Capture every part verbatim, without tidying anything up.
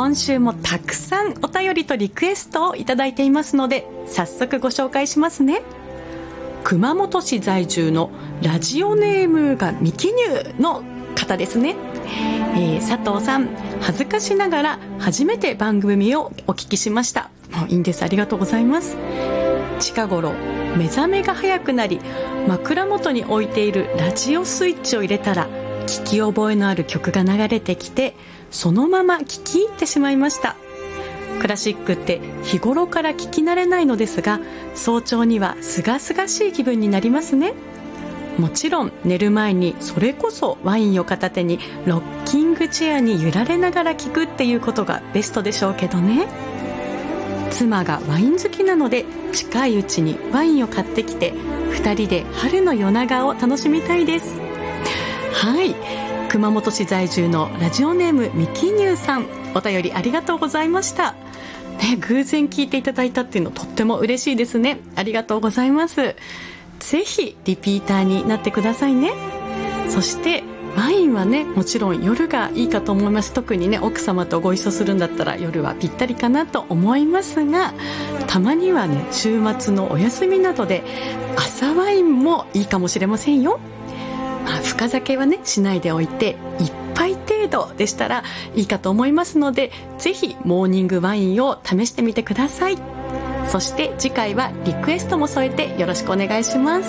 今週もたくさんお便りとリクエストをいただいていますので、早速ご紹介しますね。熊本市在住のラジオネームが未記入の方ですね。えー、佐藤さん、恥ずかしながら初めて番組をお聞きしました。もういいんです、ありがとうございます。近頃目覚めが早くなり、枕元に置いているラジオスイッチを入れたら聞き覚えのある曲が流れてきて、そのまま聞き入ってしまいました。クラシックって日頃から聞き慣れないのですが、早朝にはすがすがしい気分になりますね。もちろん寝る前にそれこそワインを片手にロッキングチェアに揺られながら聞くっていうことがベストでしょうけどね。妻がワイン好きなので、近いうちにワインを買ってきてふたりで春の夜長を楽しみたいです。はい、熊本市在住のラジオネームミキニューさん、お便りありがとうございました、ね、偶然聞いていただいたっていうのとっても嬉しいですね。ありがとうございます。ぜひリピーターになってくださいね。そしてワインはね、もちろん夜がいいかと思います。特にね、奥様とご一緒するんだったら夜はぴったりかなと思いますが、たまにはね、週末のお休みなどで朝ワインもいいかもしれませんよ。まあ、深酒はねしないでおいて一杯程度でしたらいいかと思いますので、ぜひモーニングワインを試してみてください。そして次回はリクエストも添えてよろしくお願いします。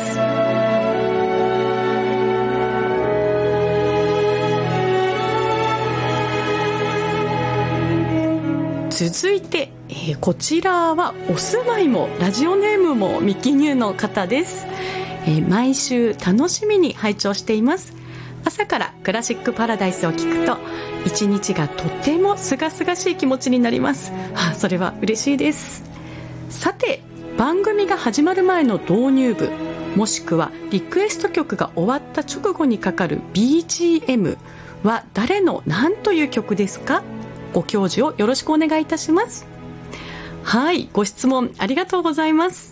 続いて、えー、こちらはお住まいもラジオネームもミキニューの方です。えー、毎週楽しみに拝聴しています。朝からクラシックパラダイスを聞くと一日がとてもすがすがしい気持ちになります。はあ、それは嬉しいです。さて、番組が始まる前の導入部、もしくはリクエスト曲が終わった直後にかかる ビージーエム は誰の何という曲ですか？ご教示をよろしくお願いいたします。はい、ご質問ありがとうございます。